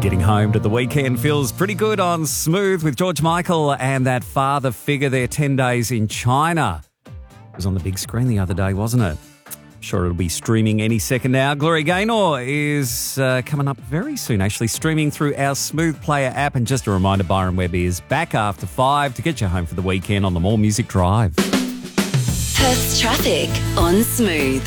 getting home to the weekend feels pretty good on Smooth with George Michael and that father figure there, 10 Days in China. It was on the big screen the other day, wasn't it? I'm sure it'll be streaming any second now. Gloria Gaynor is coming up very soon, actually, streaming through our Smooth Player app. And just a reminder, Byron Webby is back after 5 to get you home for the weekend on the More Music Drive. Perth's traffic on Smooth.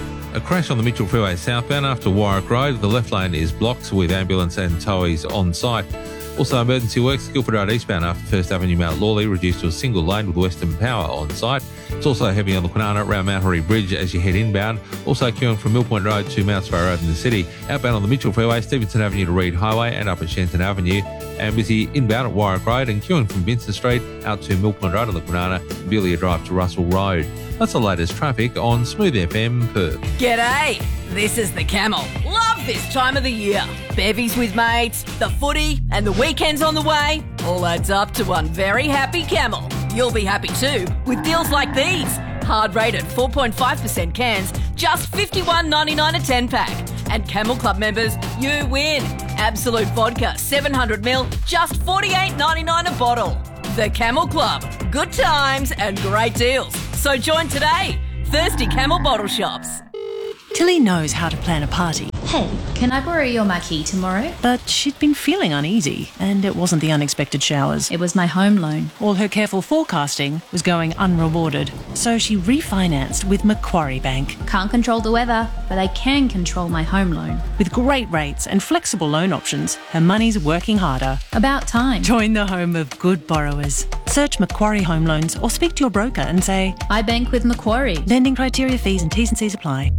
A crash on the Mitchell Freeway southbound after Warwick Road. The left lane is blocked with ambulance and towies on site. Also, emergency works, Guildford Road eastbound after First Avenue Mount Lawley, reduced to a single lane with Western Power on site. It's also heavy on the Kwinana around Mount Horry Bridge as you head inbound. Also queuing from Mill Point Road to Mount Spur Road in the city. Outbound on the Mitchell Freeway, Stevenson Avenue to Reed Highway and up at Shenton Avenue. And busy inbound at Warwick Road and queuing from Vincent Street out to Mill Point Road on the Kwinana, Belia Drive to Russell Road. That's the latest traffic on Smooth FM Perth. G'day, this is the Camel. Love this time of the year. Bevies with mates, the footy and the weekends on the way. All adds up to one very happy Camel. You'll be happy too with deals like these. Hard rated 4.5% cans, just $51.99 a 10-pack. And Camel Club members, you win. Absolute vodka, 700ml, just $48.99 a bottle. The Camel Club. Good times and great deals. So join today. Thirsty Camel Bottle Shops. Tilly knows how to plan a party. Hey, can I borrow your marquee tomorrow? But she'd been feeling uneasy, and it wasn't the unexpected showers. It was my home loan. All her careful forecasting was going unrewarded, so she refinanced with Macquarie Bank. Can't control the weather, but I can control my home loan. With great rates and flexible loan options, her money's working harder. About time. Join the home of good borrowers. Search Macquarie Home Loans or speak to your broker and say, I bank with Macquarie. Lending criteria, fees and T's and C's apply.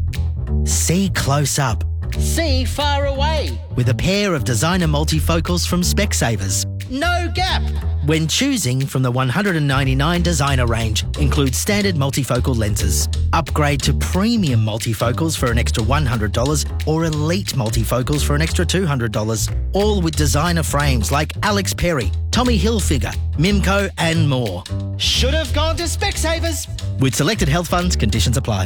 See close up. See far away. With a pair of designer multifocals from Specsavers. No gap. When choosing from the 199 designer range, includes standard multifocal lenses. Upgrade to premium multifocals for an extra $100 or elite multifocals for an extra $200. All with designer frames like Alex Perry, Tommy Hilfiger, Mimco and more. Should have gone to Specsavers. With selected health funds, conditions apply.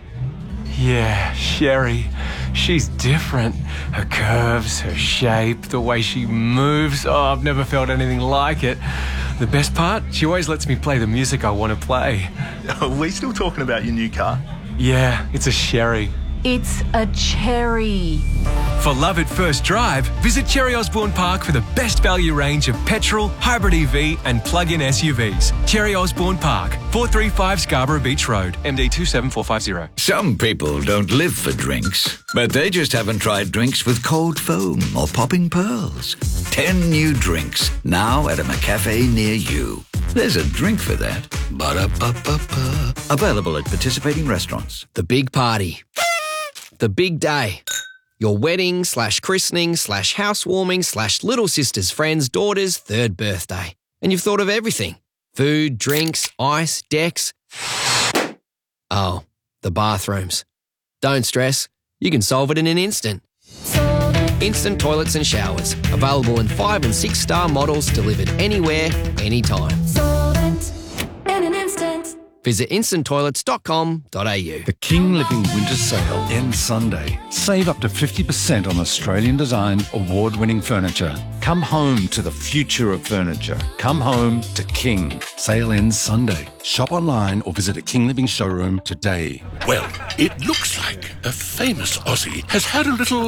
Yeah, Sherry. She's different. Her curves, her shape, the way she moves. Oh, I've never felt anything like it. The best part? She always lets me play the music I want to play. Are we still talking about your new car? Yeah, it's a Sherry. It's a cherry. For love at first drive, visit Cherry Osborne Park for the best value range of petrol, hybrid EV and plug-in SUVs. Cherry Osborne Park, 435 Scarborough Beach Road, MD 27450. Some people don't live for drinks, but they just haven't tried drinks with cold foam or popping pearls. 10 new drinks, now at a McCafe near you. There's a drink for that. Ba-da-ba-ba-ba. Available at participating restaurants. The big party. The big day. Your wedding / christening / housewarming / little sister's friend's daughter's 3rd birthday. And you've thought of everything. Food, drinks, ice, decks. Oh, the bathrooms. Don't stress. You can solve it in an instant. Instant toilets and showers. Available in 5- and 6-star models delivered anywhere, anytime. In an instant. Visit instanttoilets.com.au. The King Living Winter Sale ends Sunday. Save up to 50% on Australian-designed, award-winning furniture. Come home to the future of furniture. Come home to King. Sale ends Sunday. Shop online or visit a King Living showroom today. Well, it looks like a famous Aussie has had a little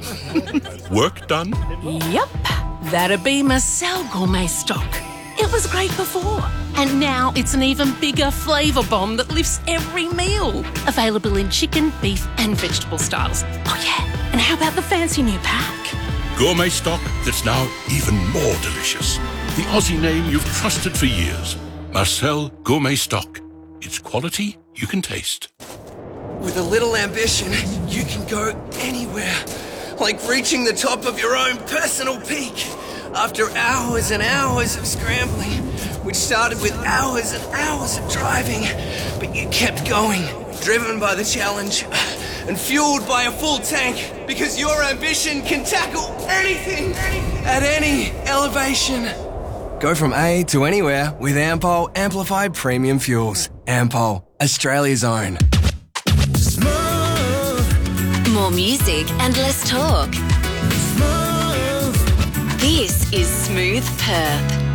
work done. Yep, that'd be Marcel Gourmet Stock. It was great before, and now it's an even bigger flavour bomb that lifts every meal. Available in chicken, beef and vegetable styles. Oh yeah, and how about the fancy new pack? Gourmet stock that's now even more delicious. The Aussie name you've trusted for years. Marcel Gourmet Stock. It's quality you can taste. With a little ambition, you can go anywhere. Like reaching the top of your own personal peak. After hours and hours of scrambling, which started with hours and hours of driving, but you kept going, driven by the challenge and fueled by a full tank, because your ambition can tackle anything at any elevation. Go from A to anywhere with Ampol Amplified Premium Fuels. Ampol, Australia's own. More music and less talk. Smooth Perth.